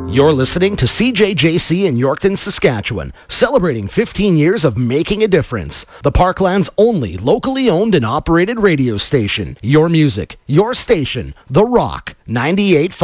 You're listening to CJJC in Yorkton, Saskatchewan, celebrating 15 years of making a difference. The Parkland's only locally owned and operated radio station. Your music, your station, The Rock 98.5.